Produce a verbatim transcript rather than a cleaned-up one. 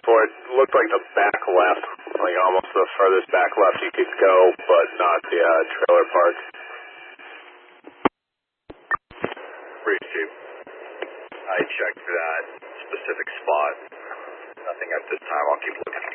Boy, it looked like the back left, like almost the furthest back left you could go, but not the uh, trailer park. Breeze Chief. I checked that specific spot. Nothing at this time. I'll keep looking.